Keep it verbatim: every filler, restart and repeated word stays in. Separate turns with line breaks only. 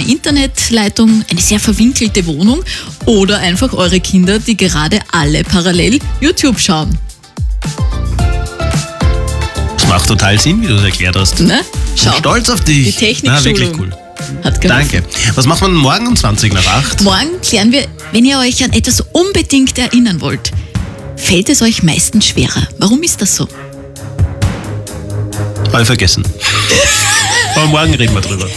keine Internetleitung, eine sehr verwinkelte Wohnung oder einfach eure Kinder, die gerade alle parallel YouTube schauen.
Das macht total Sinn, wie du es erklärt hast.
Ne?
Ich
Schau,
bin stolz auf dich.
die Technikschulung
Na, wirklich cool.
hat geholfen.
Danke. Was macht man morgen um zwanzig nach acht?
Morgen klären wir, wenn ihr euch an etwas unbedingt erinnern wollt. Fällt es euch meistens schwerer? Warum ist das so?
Mal vergessen. Aber morgen reden wir drüber.